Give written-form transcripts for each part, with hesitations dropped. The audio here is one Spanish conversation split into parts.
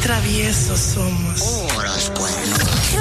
traviesos somos. Puros cuernos.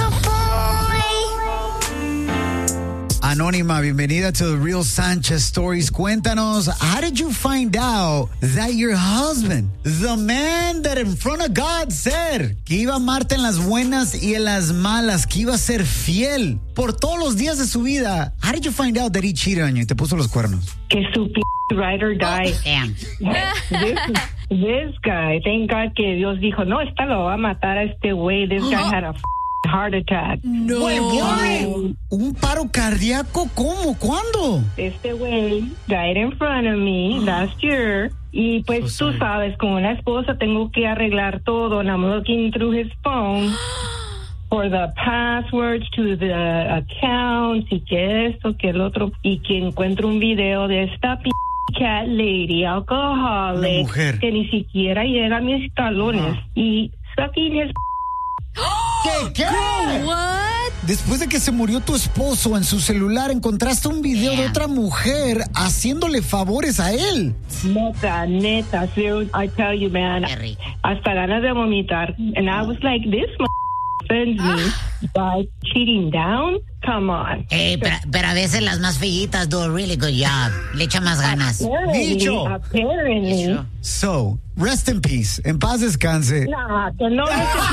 Anónima, bienvenida to the Real Sanchez Stories. Cuéntanos, how did you find out that your husband, the man that in front of God said que iba a amarte en las buenas y en las malas, que iba a ser fiel por todos los días de su vida, how did you find out that he cheated on you y te puso los cuernos? Que su ride or die. Damn. This guy, thank God que Dios dijo, no, esta lo va a matar a este güey. This guy had a heart attack. No. Wait, ¿un paro cardíaco? ¿Cómo? ¿Cuándo? Este güey died in front of me last year. Y pues tú sabes, como una esposa tengo que arreglar todo. And I'm looking through his phone for the passwords to the accounts y que esto, que el otro. Y que encuentro un video de esta cat lady, alcoholic, que ni siquiera llega a mis talones. Y sucking his ¿Qué? What? Después de que se murió tu esposo, en su celular encontraste un video de otra mujer haciéndole favores a él. Neta, serious, I tell you, man, Qué rico. hasta ganas de vomitar. And I was like, this offends me by cheating down. Come on. Pero a veces las más feillitas do a really good job. Le echa más ganas. Apparently. So, rest in peace. En paz descanse. Nah, que no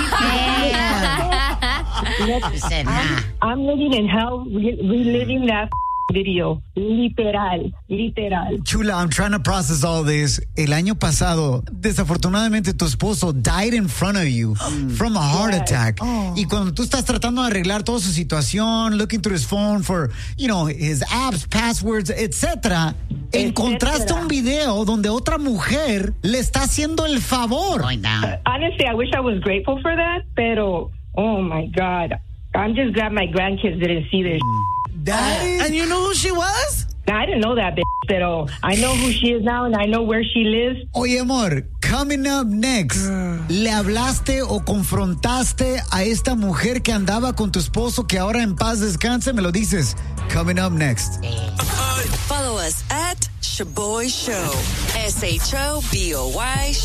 Dice, nah. I'm living in hell, reliving that video. Literal. Chula, I'm trying to process all this. El año pasado, desafortunadamente, tu esposo died in front of you from a heart attack. Y cuando tú estás tratando de arreglar toda su situación, looking through his phone for, his apps, passwords, etc., encontraste un video donde otra mujer le está haciendo el favor. Going down. Honestly, I wish I was grateful for that, pero, oh my God. I'm just glad my grandkids didn't see this. And you know who she was? I didn't know that bitch, pero I know who she is now and I know where she lives. Oye, amor, coming up next, ¿le hablaste o confrontaste a esta mujer que andaba con tu esposo que ahora en paz descanse? Me lo dices. Coming up next. Follow us at Shaboy Show. SHOBOY